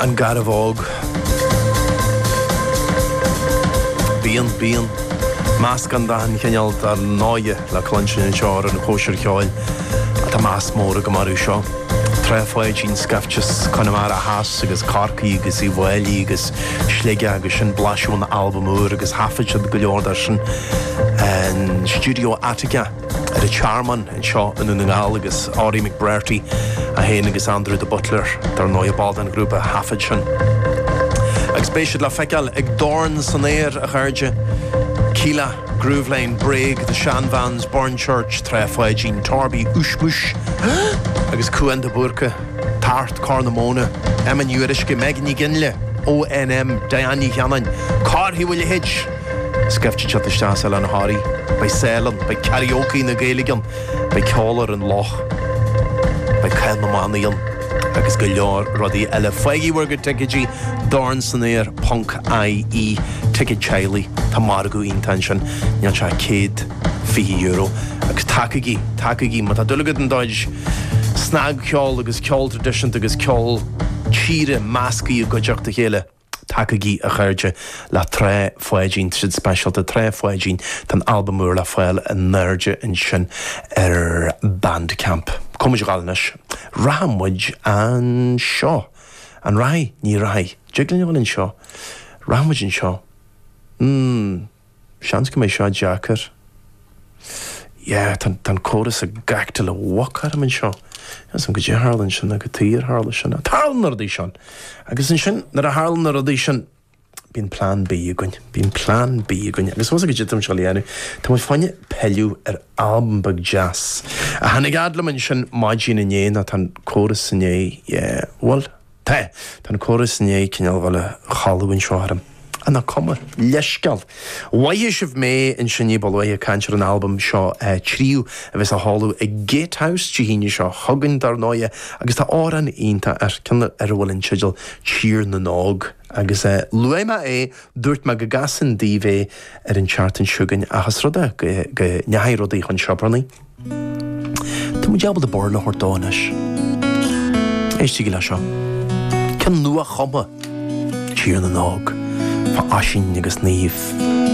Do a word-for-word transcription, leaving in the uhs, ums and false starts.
an garabhóg. Bíon, bíon. Más gan dahan cheanalt ar náide le clansin an seár an cóisiir ceáil a tá más móra go marú seo. Tréfáid sin scaftas Connemara Haas agus Corcaí agus i Bhhailí agus Sléige agus sin blaisiún albumúr agus hafid siad go leor dar sin an Studio Attica ar a Charman an seo in an ngáil agus Ári McBrearty a héana agus Andrew de Butler dar nóia baldan grúpa hafid sin. Agus béisiad le feiceal ag dorn san éir a chairde Keela, Groove Lane, Brigg, the Shanvans, Born Church, Tréfáid sin Torby, Ushmush agus Cuan de Burca, Tart, Cornamona, Eman Uiriske, Megan Ginle, O N M, Diane Hianan, Carhi Willie Hitch, Skefti Chatistasel and Harry, by Selin, by Karaoke in the Gaeligan, by Caller and Loch, by Kelmamanian, agus Galior, Roddy Ella Faggy Worger Tikiji, Dorn Sanair, Punk I E, Ticket Chiley, Tamargu Intention, Nyacha Kid, Fihi Euro, agus Takagi, Takagi, Matadulagad and Dodge. Snag ceol agus ceol tradition agus ceol tíre mascaí a goideachta chéile Takagi a chairde le Tréfáidín trid special de Tréfáidín tan albumúr le fáil a nerde in sin ar Bandcamp. Cumas gáilnis Rahamwid an seo an rai ní rai Jiglin bhfuil in seo Rahamwid in seo Mm, seans go mé seo Jackar Yeah, tan tan chorus a gachta le wakar in seo. As an go dé Harlan sin a go tír Harlan sin a Harlan ar dí sin. Agus in sin nar a Harlan ar dí sin bín plan B goin, bín plan B goin. Agus was a go jitam seo léanú. Tá mu fanne peliú ar album bag jazz. A hannig adlam in sin maidjin in éin a tan chorus in é, yeah, well, te, tan chorus in é cinál bhile chalúin seo haram. Anna cumar leiscal. Waidh sibh mé in sinní bolwaithe a cantar an album seo tríú a bheits a hallú a Gatehouse tíhíine seo thugann dar náide agus tá áran ionta ar cinna ar bhfuil in sigil tír na nág agus luaima é dúirt me go gasan díomh ar an chartan siúgain achas ruda go nehaid rudaí chun seopraní. Tá mu deabal de bor le hordáis. Éistí go le seo. Cin nua chuma tír na nág. Fa asin agus níomh